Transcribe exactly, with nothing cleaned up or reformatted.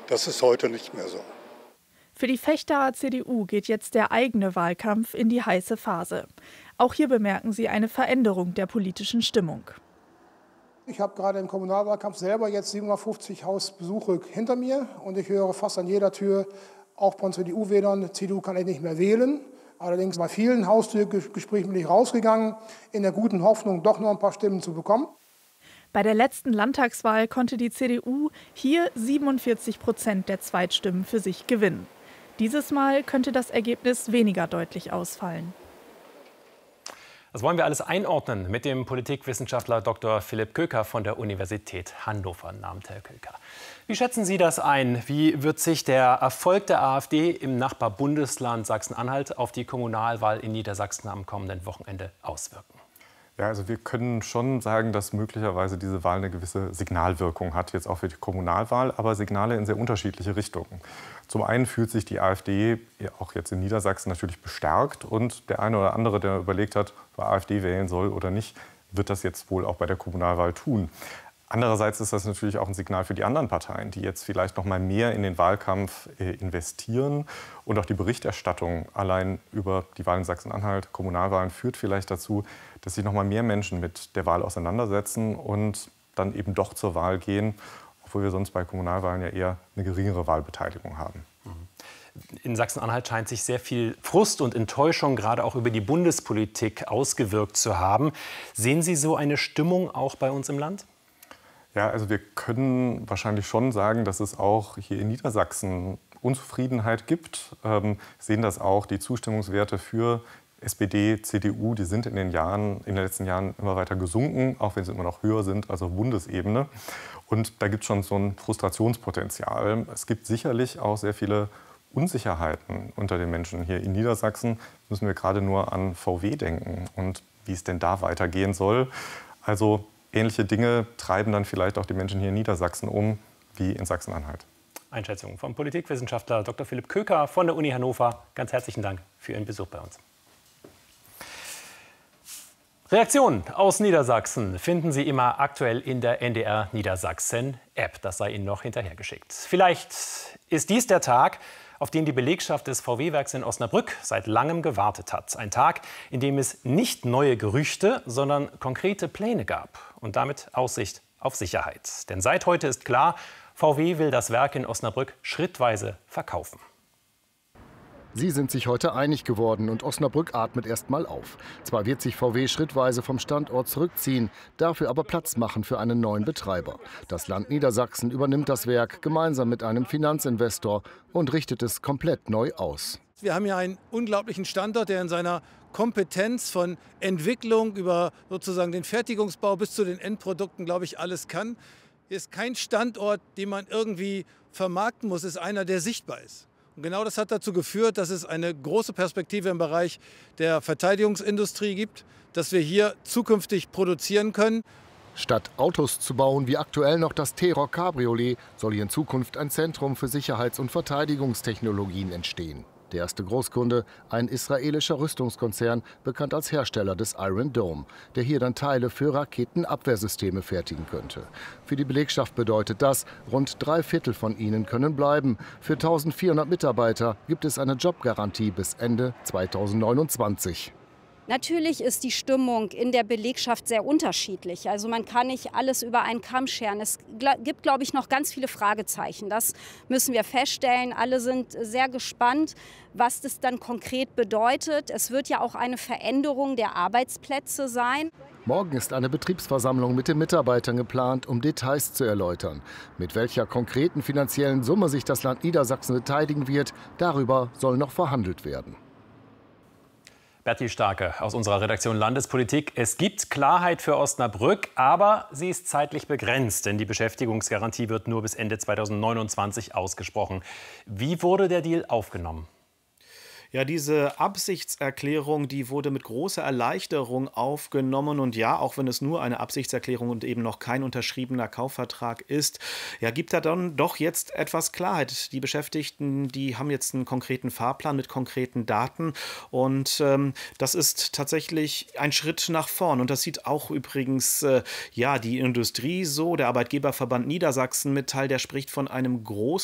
Das ist heute nicht mehr so. Für die Vechtaer C D U geht jetzt der eigene Wahlkampf in die heiße Phase. Auch hier bemerken sie eine Veränderung der politischen Stimmung. Ich habe gerade im Kommunalwahlkampf selber jetzt siebenhundertfünfzig Hausbesuche hinter mir und ich höre fast an jeder Tür, auch von C D U-Wählern, C D U kann ich nicht mehr wählen. Allerdings bei vielen Haustürgesprächen bin ich rausgegangen, in der guten Hoffnung, doch noch ein paar Stimmen zu bekommen. Bei der letzten Landtagswahl konnte die C D U hier siebenundvierzig Prozent der Zweitstimmen für sich gewinnen. Dieses Mal könnte das Ergebnis weniger deutlich ausfallen. Das wollen wir alles einordnen mit dem Politikwissenschaftler Doktor Philipp Köker von der Universität Hannover. Guten Abend, Herr Köker. Wie schätzen Sie das ein? Wie wird sich der Erfolg der AfD im Nachbarbundesland Sachsen-Anhalt auf die Kommunalwahl in Niedersachsen am kommenden Wochenende auswirken? Ja, also wir können schon sagen, dass möglicherweise diese Wahl eine gewisse Signalwirkung hat, jetzt auch für die Kommunalwahl, aber Signale in sehr unterschiedliche Richtungen. Zum einen fühlt sich die AfD auch jetzt in Niedersachsen natürlich bestärkt und der eine oder andere, der überlegt hat, ob er AfD wählen soll oder nicht, wird das jetzt wohl auch bei der Kommunalwahl tun. Andererseits ist das natürlich auch ein Signal für die anderen Parteien, die jetzt vielleicht noch mal mehr in den Wahlkampf äh, investieren. Und auch die Berichterstattung allein über die Wahl in Sachsen-Anhalt, Kommunalwahlen, führt vielleicht dazu, dass sich noch mal mehr Menschen mit der Wahl auseinandersetzen und dann eben doch zur Wahl gehen, obwohl wir sonst bei Kommunalwahlen ja eher eine geringere Wahlbeteiligung haben. In Sachsen-Anhalt scheint sich sehr viel Frust und Enttäuschung gerade auch über die Bundespolitik ausgewirkt zu haben. Sehen Sie so eine Stimmung auch bei uns im Land? Ja, also wir können wahrscheinlich schon sagen, dass es auch hier in Niedersachsen Unzufriedenheit gibt. Ähm, sehen das auch, die Zustimmungswerte für S P D, C D U, die sind in den Jahren, in den letzten Jahren immer weiter gesunken, auch wenn sie immer noch höher sind, also auf Bundesebene. Und da gibt es schon so ein Frustrationspotenzial. Es gibt sicherlich auch sehr viele Unsicherheiten unter den Menschen hier in Niedersachsen. Müssen wir gerade nur an V W denken und wie es denn da weitergehen soll. Also ähnliche Dinge treiben dann vielleicht auch die Menschen hier in Niedersachsen um, wie in Sachsen-Anhalt. Einschätzung vom Politikwissenschaftler Doktor Philipp Köker von der Uni Hannover. Ganz herzlichen Dank für Ihren Besuch bei uns. Reaktionen aus Niedersachsen finden Sie immer aktuell in der N D R Niedersachsen-App. Das sei Ihnen noch hinterhergeschickt. Vielleicht ist dies der Tag, auf den die Belegschaft des V W-Werks in Osnabrück seit langem gewartet hat. Ein Tag, in dem es nicht neue Gerüchte, sondern konkrete Pläne gab und damit Aussicht auf Sicherheit. Denn seit heute ist klar, V W will das Werk in Osnabrück schrittweise verkaufen. Sie sind sich heute einig geworden und Osnabrück atmet erst mal auf. Zwar wird sich V W schrittweise vom Standort zurückziehen, dafür aber Platz machen für einen neuen Betreiber. Das Land Niedersachsen übernimmt das Werk gemeinsam mit einem Finanzinvestor und richtet es komplett neu aus. Wir haben hier einen unglaublichen Standort, der in seiner Kompetenz von Entwicklung über sozusagen den Fertigungsbau bis zu den Endprodukten, glaube ich, alles kann. Hier ist kein Standort, den man irgendwie vermarkten muss, ist einer, der sichtbar ist. Und genau das hat dazu geführt, dass es eine große Perspektive im Bereich der Verteidigungsindustrie gibt, dass wir hier zukünftig produzieren können. Statt Autos zu bauen wie aktuell noch das T-Roc Cabriolet, soll hier in Zukunft ein Zentrum für Sicherheits- und Verteidigungstechnologien entstehen. Der erste Großkunde, ein israelischer Rüstungskonzern, bekannt als Hersteller des Iron Dome, der hier dann Teile für Raketenabwehrsysteme fertigen könnte. Für die Belegschaft bedeutet das, rund drei Viertel von ihnen können bleiben. Für eintausendvierhundert Mitarbeiter gibt es eine Jobgarantie bis Ende zweitausendneunundzwanzig. Natürlich ist die Stimmung in der Belegschaft sehr unterschiedlich. Also man kann nicht alles über einen Kamm scheren. Es gibt, glaube ich, noch ganz viele Fragezeichen. Das müssen wir feststellen. Alle sind sehr gespannt, was das dann konkret bedeutet. Es wird ja auch eine Veränderung der Arbeitsplätze sein. Morgen ist eine Betriebsversammlung mit den Mitarbeitern geplant, um Details zu erläutern. Mit welcher konkreten finanziellen Summe sich das Land Niedersachsen beteiligen wird, darüber soll noch verhandelt werden. Berti Starke aus unserer Redaktion Landespolitik. Es gibt Klarheit für Osnabrück, aber sie ist zeitlich begrenzt, denn die Beschäftigungsgarantie wird nur bis Ende zweitausendneunundzwanzig ausgesprochen. Wie wurde der Deal aufgenommen? Ja, diese Absichtserklärung, die wurde mit großer Erleichterung aufgenommen. Und ja, auch wenn es nur eine Absichtserklärung und eben noch kein unterschriebener Kaufvertrag ist, ja, gibt da dann doch jetzt etwas Klarheit. Die Beschäftigten, die haben jetzt einen konkreten Fahrplan mit konkreten Daten. Und ähm, das ist tatsächlich ein Schritt nach vorn. Und das sieht auch übrigens äh, ja, die Industrie so. Der Arbeitgeberverband Niedersachsen Metall, der spricht von einem großen